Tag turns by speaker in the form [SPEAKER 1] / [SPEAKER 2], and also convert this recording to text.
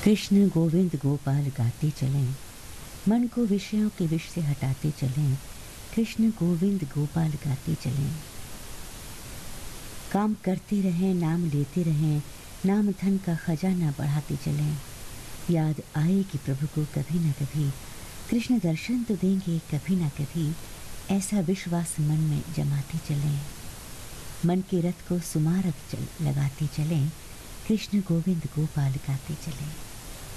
[SPEAKER 1] कृष्ण गोविंद गोपाल गाते चलें, मन को विषयों के विष से हटाते चलें। कृष्ण गोविंद गोपाल गाते चलें। काम करते रहें, नाम लेते रहें, नाम धन का खजाना बढ़ाते चलें। याद आएगी प्रभु को कभी न कभी, कृष्ण दर्शन तो देंगे कभी न कभी। ऐसा विश्वास मन में जमाते चलें। मन के रथ को सुमारक लगाते चलें। कृष्ण गोविंद गोपाल गाते चलें।